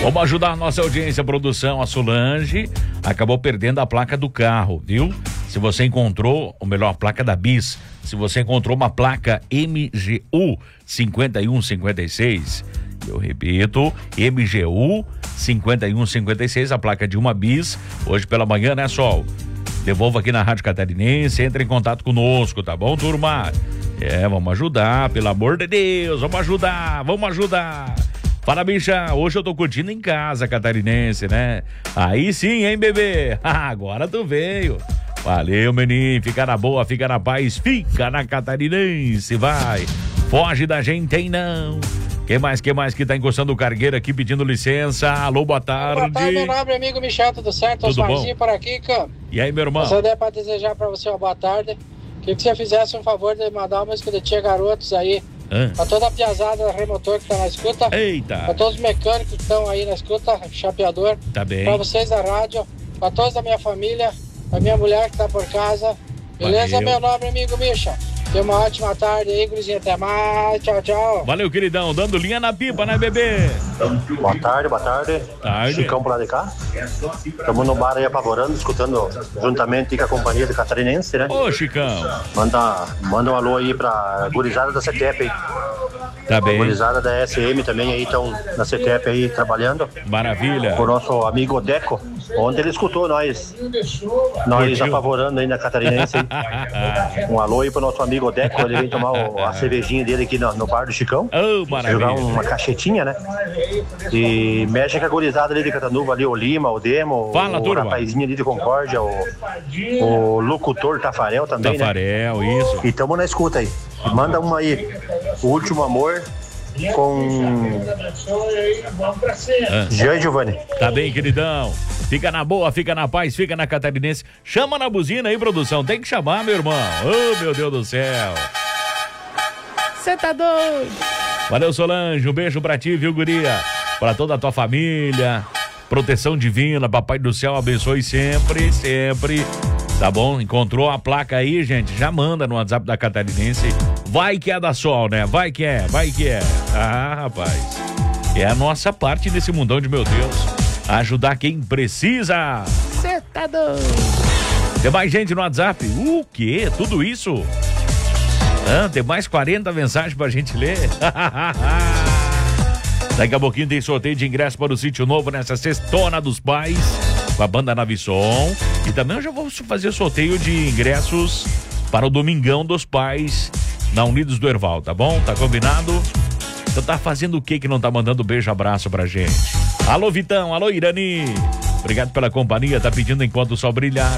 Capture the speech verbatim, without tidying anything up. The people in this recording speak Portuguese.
Vamos ajudar a nossa audiência, a produção. A Solange acabou perdendo a placa do carro, viu? Se você encontrou, ou melhor, a placa da Bis, se você encontrou uma placa M G U cinquenta e um cinquenta e seis, eu repito, M G U cinquenta e um cinquenta e seis, a placa de uma Bis, hoje pela manhã, né, Sol? Devolva aqui na Rádio Catarinense, entre em contato conosco, tá bom, turma? É, vamos ajudar, pelo amor de Deus, vamos ajudar, vamos ajudar. Fala, bicha, hoje eu tô curtindo em casa, catarinense, né? Aí sim, hein, bebê? Agora tu veio. Valeu, menino, fica na boa, fica na paz, fica na Catarinense, vai. Foge da gente, hein, não. Quem mais, quem mais que tá encostando o cargueiro aqui pedindo licença? Alô, boa tarde. Boa tarde, meu nobre amigo Michel, tudo certo? Tudo Osmarzinho bom? por aqui, cara. E aí, meu irmão? Se eu der pra desejar pra você uma boa tarde, queria que você fizesse um favor de mandar uma música de Tia Garotos aí, Hã? pra toda a piazada remotor que tá na escuta. Eita. Pra todos os mecânicos que estão aí na escuta, chapeador. Tá bem. Pra vocês da rádio, pra todos da minha família, pra minha mulher que tá por casa. Beleza, Valeu. meu nobre amigo Michel? Tenha uma ótima tarde aí, guruzinho. Até mais. Tchau, tchau. Valeu, queridão, dando linha na pipa, né, bebê? Boa tarde, boa tarde. Tarde. Chicão por lá de cá. Estamos no bar aí apavorando, escutando juntamente com a companhia do Catarinense, né? Ô, Chicão. Manda, manda um alô aí pra gurizada da C T E P aí. Tá bem. Gurizada da S M também aí estão na C T E P aí trabalhando. Maravilha. O nosso amigo Deco. Ontem ele escutou nós. Nós Curtiu. apavorando aí na Catarinense aí. Um alô aí pro nosso amigo Deco. Ele vem tomar o- a cervejinha dele aqui no, no bar do Chicão. Ô, Jogar maravilha. uma cachetinha, né? E mexe com a gurizada ali de Catanuva ali, o Lima, o Demo, Fala, o turma. rapazinho ali de Concórdia, o, o locutor Tafarel também, né? Tafarel, isso. E tamo na escuta aí. Manda uma aí, O Último Amor, com Ah. Jean e Giovanni. Tá bem, queridão. Fica na boa, fica na paz, fica na Catarinense. Chama na buzina aí, produção. Tem que chamar, meu irmão. Ô, meu Deus do céu. Você tá doido? Valeu, Solange. Um beijo pra ti, viu, guria? Pra toda a tua família. Proteção divina. Papai do céu abençoe sempre, sempre. Tá bom? Encontrou a placa aí, gente? Já manda no WhatsApp da Catarinense. Vai que é da Sol, né? Vai que é, vai que é. Ah, rapaz. É a nossa parte nesse mundão de meu Deus. Ajudar quem precisa. Cê tá doido. Tem mais gente no WhatsApp? O quê? Tudo isso? Ah, tem mais quarenta mensagens pra gente ler. Daqui a pouquinho tem sorteio de ingresso para o Sítio Novo nessa sextona dos pais com a banda Navisson. E também eu já vou fazer sorteio de ingressos para o Domingão dos Pais na Unidos do Herval, tá bom? Tá combinado? Então tá fazendo o que que não tá mandando beijo, abraço pra gente? Alô, Vitão, alô, Irani. Obrigado pela companhia, tá pedindo Enquanto o Sol Brilhar.